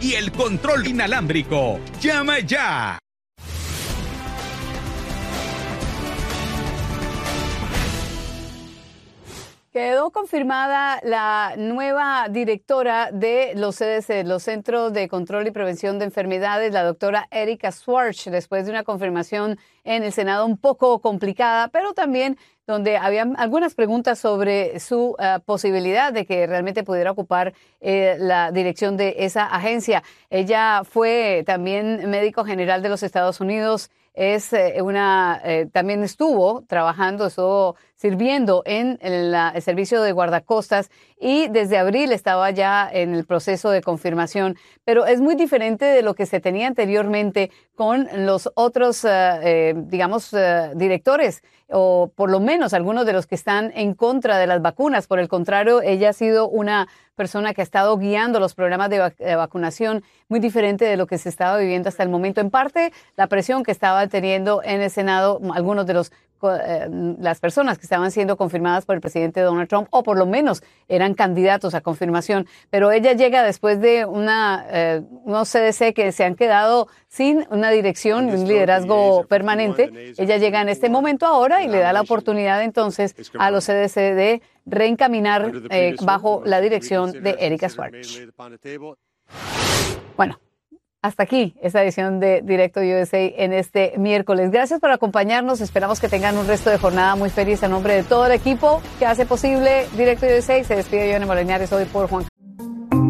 y el control inalámbrico. ¡Llama ya! Quedó confirmada la nueva directora de los CDC, los Centros de Control y Prevención de Enfermedades, la doctora Erika Schwartz, después de una confirmación en el Senado un poco complicada, pero también donde había algunas preguntas sobre su posibilidad de que realmente pudiera ocupar la dirección de esa agencia. Ella fue también médico general de los Estados Unidos. También estuvo sirviendo en el servicio de guardacostas y desde abril estaba ya en el proceso de confirmación. Pero es muy diferente de lo que se tenía anteriormente con los otros, directores, o por lo menos algunos de los que están en contra de las vacunas. Por el contrario, ella ha sido una persona que ha estado guiando los programas de vacunación muy diferente de lo que se estaba viviendo hasta el momento. En parte, la presión que estaba teniendo en el Senado algunos de las personas que estaban siendo confirmadas por el presidente Donald Trump, o por lo menos eran candidatos a confirmación. Pero ella llega después de unos CDC que se han quedado sin una dirección y un liderazgo permanente. Ella llega en este momento ahora y le da la oportunidad entonces a los CDC de reencaminar bajo la dirección de Erika Schwartz. Bueno, hasta aquí esta edición de Directo USA en este miércoles. Gracias por acompañarnos. Esperamos que tengan un resto de jornada muy feliz. A nombre de todo el equipo que hace posible Directo USA, se despide Yone Moliñares hoy por Juan Carlos.